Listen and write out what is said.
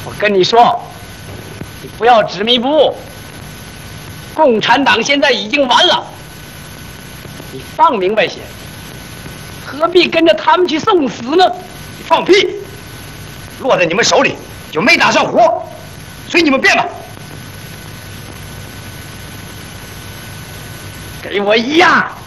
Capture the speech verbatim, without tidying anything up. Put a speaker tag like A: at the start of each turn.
A: 我跟你说，你不要执迷不悟。共产党现在已经完了，你放明白些，何必跟着他们去送死呢？
B: 你放屁！落在你们手里就没打上火，随你们便吧。
A: 给我一压！